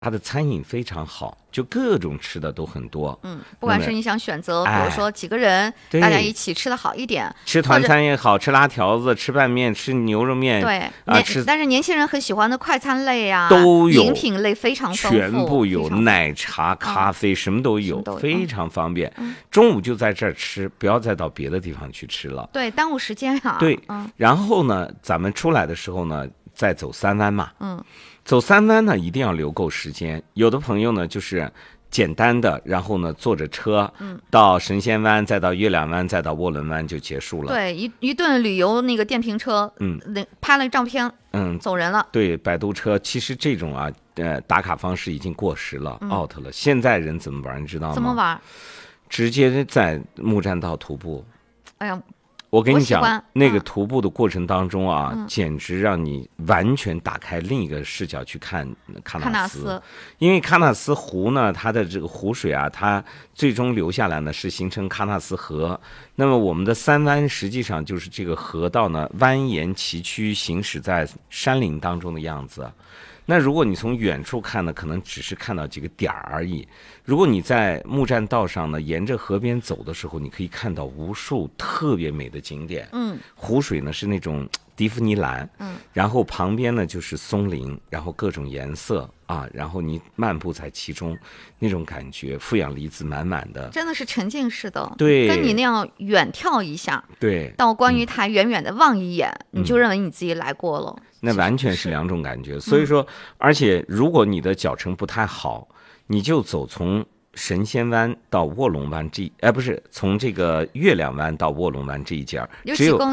它的餐饮非常好，就各种吃的都很多。 不管是你想选择，比如说几个人大家一起吃的好一点， 吃团餐也好，吃拉条子，吃拌面，吃牛肉面， 对吃。 但是年轻人很喜欢的快餐类啊， 都有， 饮品类非常丰富， 全部有，奶茶、咖啡什么都有，非常方便。中午就在这儿吃，不要再到别的地方去吃了。 对，耽误时间啊。 对，然后呢，咱们出来的时候呢，再走3湾嘛。走3湾呢，一定要留够时间。有的朋友呢，就是简单的，然后呢，坐着车，到神仙湾，再到月亮湾，再到涡轮湾就结束了。 对，一顿旅游那个电瓶车，拍了照片，走人了。 对，摆渡车，其实这种啊，打卡方式已经过时了，out 了。现在人怎么玩，你知道吗？ 怎么玩？ 直接在木栈道徒步。 哎呀。 我跟你讲，那个徒步的过程当中啊，简直让你完全打开另一个视角去看喀纳斯。因为喀纳斯湖呢，它的这个湖水啊，它最终流下来呢是形成喀纳斯河。那么我们的3湾实际上就是这个河道呢蜿蜒崎岖行驶在山林当中的样子。那如果你从远处看呢，可能只是看到几个点儿而已。如果你在木栈道上呢，沿着河边走的时候，你可以看到无数特别美的景点。湖水呢是那种迪芙尼蓝，然后旁边呢就是松林，然后各种颜色啊，然后你漫步在其中，那种感觉负氧离子满满的， 真的是沉浸式的。 对， 跟你那样远眺一下， 对， 到观鱼台远远的望一眼，你就认为你自己来过了。 那完全是2种感觉。所以说，而且如果你的脚程不太好，你就走从神仙湾到卧龙湾不是从这个月亮湾到卧龙湾这一截只有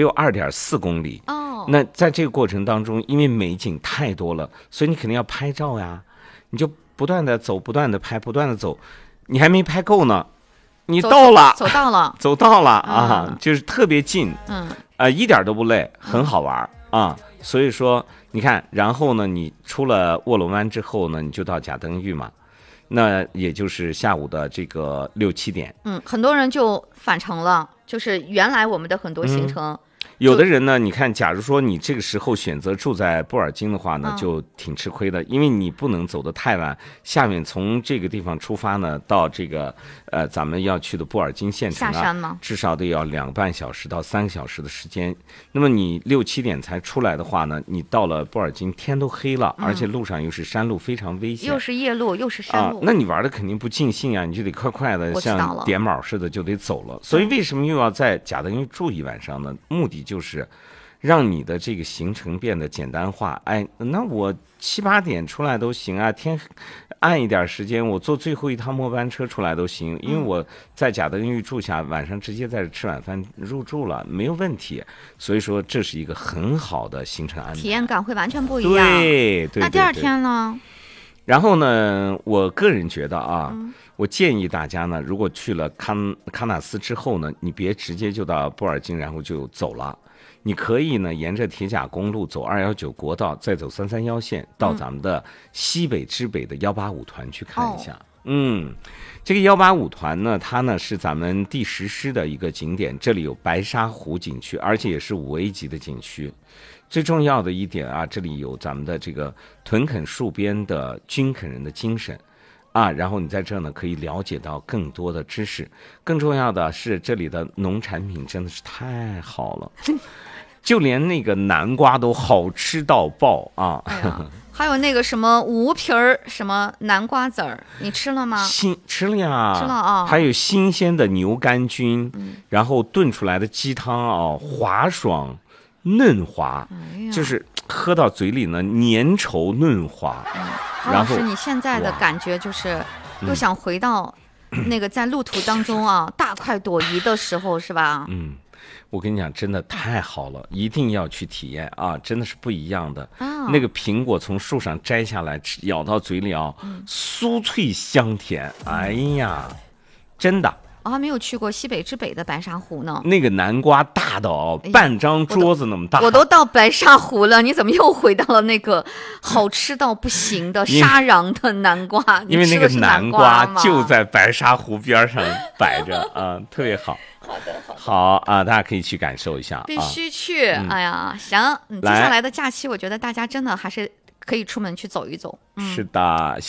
2.4公里哦。那在这个过程当中，因为美景太多了，所以你肯定要拍照呀，你就不断的走，不断的拍，不断的走，你还没拍够呢，你到了，走到了啊，就是特别近，一点都不累，很好玩啊。所以说，你看，然后呢，你出了卧龙湾之后呢，你就到贾登峪嘛。那也就是下午的这个6、7点， 很多人就返程了，就是原来我们的很多行程。 有的人呢，你看，假如说你这个时候选择住在布尔津的话呢，就挺吃亏的，因为你不能走得太晚。下面从这个地方出发呢，到这个咱们要去的布尔津县城啊， 下山吗？ 至少得要2个半小时到3个小时的时间。那么你6、7点才出来的话呢，你到了布尔津天都黑了，而且路上又是山路，非常危险， 又是夜路又是山路， 那你玩的肯定不尽兴啊，你就得快快的像点卯似的就得走了。所以为什么又要在贾登峪住一晚上呢？目的就是让你的这个行程变得简单化。那我7、8点出来都行啊，天暗一点时间，我坐最后一趟末班车出来都行，因为我在贾登峪住下，晚上直接在这吃晚饭入住了，没有问题。所以说这是一个很好的行程安排， 体验感会完全不一样。 对。 那第2天呢？ 然后呢，我个人觉得啊，我建议大家呢，如果去了喀纳斯之后呢，你别直接就到布尔津，然后就走了。你可以呢，沿着铁甲公路走219国道，再走331线，到咱们的西北之北的185团去看一下。这个185团呢，它呢是咱们第10师的一个景点，这里有白沙湖景区，而且也是5A 级的景区。最重要的一点啊，这里有咱们的这个屯垦戍边的军垦人的精神啊，然后你在这呢可以了解到更多的知识。更重要的是，这里的农产品真的是太好了，就连那个南瓜都好吃到爆啊！ 还有那个什么无皮儿什么南瓜籽儿，你吃了吗？ 吃了呀， 吃了啊。 还有新鲜的牛肝菌，然后炖出来的鸡汤啊，滑爽嫩滑，就是喝到嘴里呢粘稠嫩滑。然后你现在的感觉就是又想回到那个在路途当中啊大快朵颐的时候，是吧？ 我跟你讲，真的太好了，一定要去体验啊！真的是不一样的。那个苹果从树上摘下来，咬到嘴里啊，酥脆香甜。哎呀，真的。 我还没有去过西北之北的白沙湖呢。 那个南瓜大的半张桌子那么大。 我都到白沙湖了，你怎么又回到了那个好吃到不行的沙瓤的南瓜？ 因为那个南瓜就在白沙湖边上摆着啊，特别好。好啊，大家可以去感受一下， 必须去。哎呀，行，接下来的假期，我觉得大家真的还是可以出门去走一走。 是的。